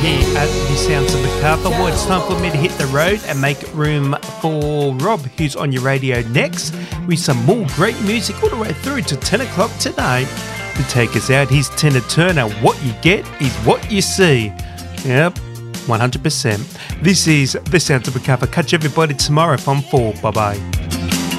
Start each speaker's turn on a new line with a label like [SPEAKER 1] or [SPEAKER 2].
[SPEAKER 1] here at the Sounds of Macarthur. Well, it's time for me to hit the road and make room for Rob, who's on your radio next, with some more great music all the way through to 10 o'clock tonight. To take us out, here's Tina Turner. What you get is what you see. Yep, 100%. This is the Sounds of Macarthur. Catch everybody tomorrow from 4. Bye-bye.